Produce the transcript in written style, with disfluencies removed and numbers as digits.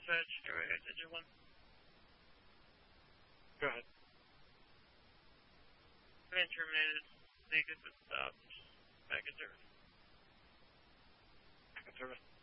dispatch. Digit 1. Go ahead. Command terminated. Negative but stopped. Back in service. Back in service.